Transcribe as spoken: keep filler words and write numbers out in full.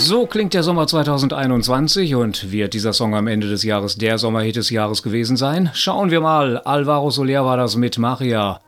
So klingt der Sommer zweitausendeinundzwanzig und wird dieser Song am Ende des Jahres der Sommerhit des Jahres gewesen sein? Schauen wir mal. Alvaro Soler war das mit Maria.